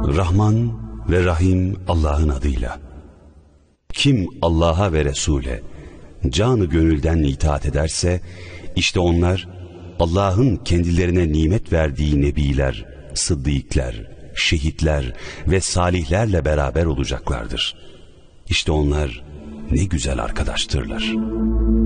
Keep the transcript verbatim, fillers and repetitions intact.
Rahman ve Rahim Allah'ın adıyla. Kim Allah'a ve Resul'e canı gönülden itaat ederse, işte onlar Allah'ın kendilerine nimet verdiği nebiler, sıddıklar, şehitler ve salihlerle beraber olacaklardır. İşte onlar ne güzel arkadaştırlar.